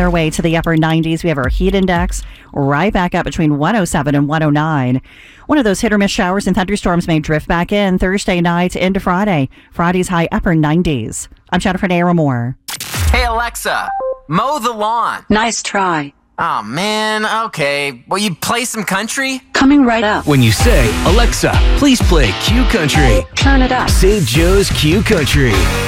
our way to the upper 90s. We have our heat index right back up between 107 and 109. One of those hit or miss showers and thunderstorms may drift back in Thursday night into Friday. Friday's high upper 90s. I'm Jennifer Naramore. Hey, Alexa, mow the lawn. Nice try. Oh, man. Okay. Will you play some country? Coming right up. When you say, Alexa, please play Q Country. Turn it up. Say Joe's Q Country.